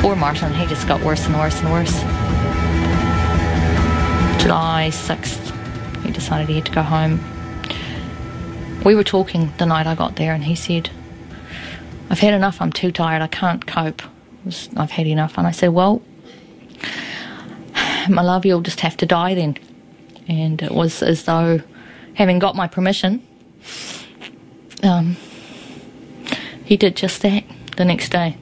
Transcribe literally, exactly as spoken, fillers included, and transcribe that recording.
Poor Martin, he just got worse and worse and worse. July sixth, he decided he had to go home. We were talking the night I got there, and he said, I've had enough, I'm too tired, I can't cope. I've had enough. And I said, well, my love, you'll just have to die then. And it was as though, having got my permission, um, he did just that the next day.